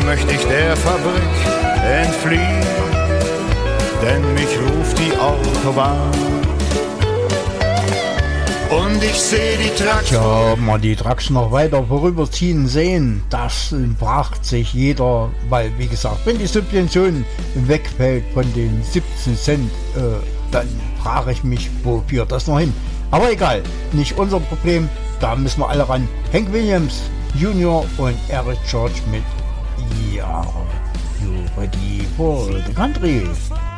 möchte ich der Fabrik entfliehen, denn mich ruft die Autobahn. Und ich sehe die Trucks. Ja, ob man die Trucks noch weiter vorüberziehen sehen, das fragt sich jeder, weil, wie gesagt, wenn die Subvention wegfällt von den 17 Cent, dann frage ich mich, wo führt das noch hin? Aber egal, nicht unser Problem, da müssen wir alle ran. Hank Williams Jr. und Eric Church mit Ja, you ready for the country?